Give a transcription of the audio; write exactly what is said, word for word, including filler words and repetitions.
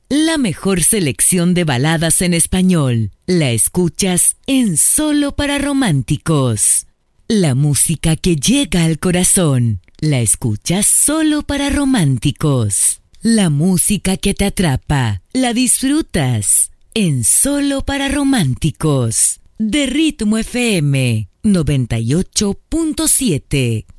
La mejor selección de baladas en español. La escuchas en Solo para Románticos. La música que llega al corazón. La escuchas solo para románticos. La música que te atrapa. La disfrutas en Solo para Románticos. De Ritmo F M noventa y ocho punto siete.